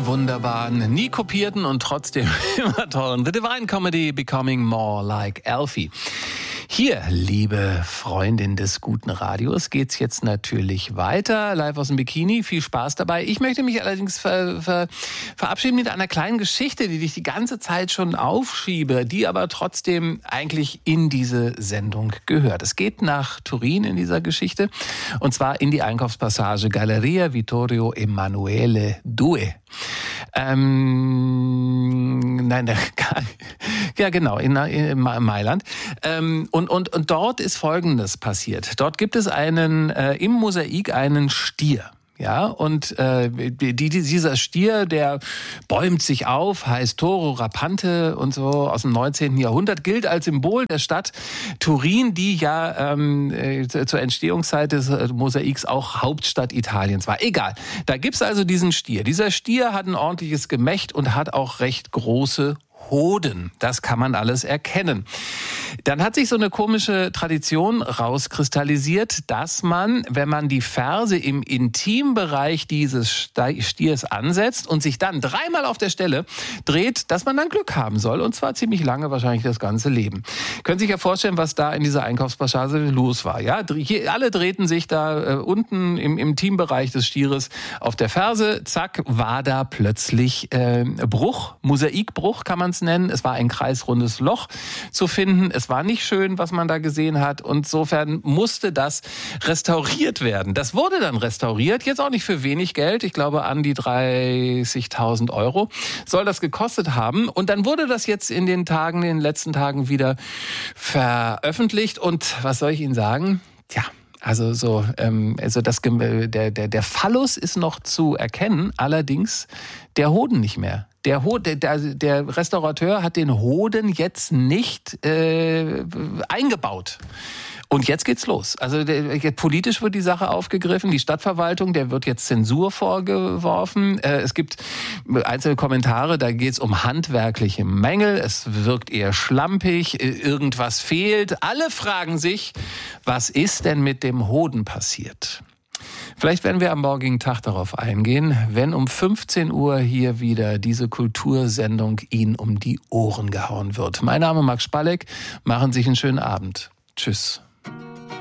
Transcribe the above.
Die wunderbaren, nie kopierten und trotzdem immer tollen The Divine Comedy Becoming More Like Alfie. Hier, liebe Freundin des guten Radios, geht's jetzt natürlich weiter. Live aus dem Bikini, viel Spaß dabei. Ich möchte mich allerdings verabschieden mit einer kleinen Geschichte, die ich die ganze Zeit schon aufschiebe, die aber trotzdem eigentlich in diese Sendung gehört. Es geht nach Turin in dieser Geschichte, und zwar in die Einkaufspassage Galleria Vittorio Emanuele II. In Mailand. Und dort ist Folgendes passiert. Dort gibt es im Mosaik einen Stier. Ja, und dieser Stier, der bäumt sich auf, heißt Toro Rapante und so, aus dem 19. Jahrhundert, gilt als Symbol der Stadt Turin, die ja zur Entstehungszeit des Mosaiks auch Hauptstadt Italiens war. Egal, da gibt's also diesen Stier. Dieser Stier hat ein ordentliches Gemächt und hat auch recht große Hoden. Das kann man alles erkennen. Dann hat sich so eine komische Tradition rauskristallisiert, dass man, wenn man die Ferse im Intimbereich dieses Stiers ansetzt und sich dann dreimal auf der Stelle dreht, dass man dann Glück haben soll. Und zwar ziemlich lange, wahrscheinlich das ganze Leben. Können Sie sich ja vorstellen, was da in dieser Einkaufspassage los war. Ja, alle drehten sich da unten im Intimbereich des Stieres auf der Ferse. Zack, war da plötzlich Bruch, Mosaikbruch kann man es nennen. Es war ein kreisrundes Loch zu finden. Es war nicht schön, was man da gesehen hat. Und insofern musste das restauriert werden. Das wurde dann restauriert, jetzt auch nicht für wenig Geld. Ich glaube, an die 30.000 Euro soll das gekostet haben. Und dann wurde das jetzt in den letzten Tagen wieder veröffentlicht. Und was soll ich Ihnen sagen? Tja. Der Phallus ist noch zu erkennen, allerdings der Hoden nicht mehr. Der Restaurateur hat den Hoden jetzt nicht eingebaut. Und jetzt geht's los. Also politisch wird die Sache aufgegriffen. Die Stadtverwaltung, der wird jetzt Zensur vorgeworfen. Es gibt einzelne Kommentare, da geht's um handwerkliche Mängel. Es wirkt eher schlampig, irgendwas fehlt. Alle fragen sich, was ist denn mit dem Hoden passiert? Vielleicht werden wir am morgigen Tag darauf eingehen, wenn um 15 Uhr hier wieder diese Kultursendung Ihnen um die Ohren gehauen wird. Mein Name ist Max Spalleck. Machen Sie sich einen schönen Abend. Tschüss.